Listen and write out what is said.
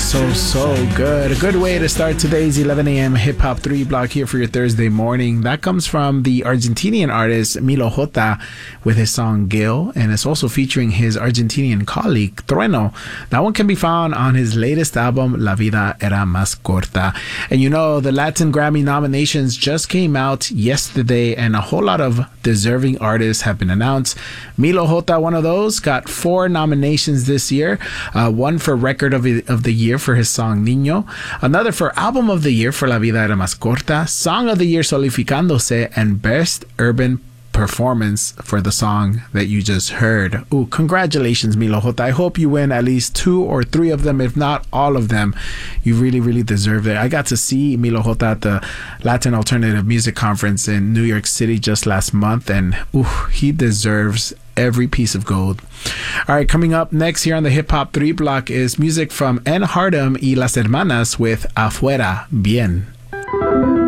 So good. A good way to start today's 11 a.m. Hip Hop 3 block here for your Thursday morning. That comes from the Argentinian artist Milo J with his song Gil, and it's also featuring his Argentinian colleague Trueno. That one can be found on his latest album La Vida Era Más Corta. And you know, the Latin Grammy nominations just came out yesterday, and a whole lot of deserving artists have been announced. Milo J, one of those, got 4 nominations this year. One for Record of the Year for his song Niño, another for Album of the Year for La Vida Era Más Corta, Song of the Year Solificándose, and Best Urban Performance for the song that you just heard. Ooh, congratulations, Milo J. I hope you win at least 2 or 3 of them, if not all of them. You really, really deserve it. I got to see Milo J at the Latin Alternative Music Conference in New York City just last month, and he deserves every piece of gold. All right, coming up next here on the Hip Hop 3 block is music from N. Hardem y Las Hermanas with Afuera Bien.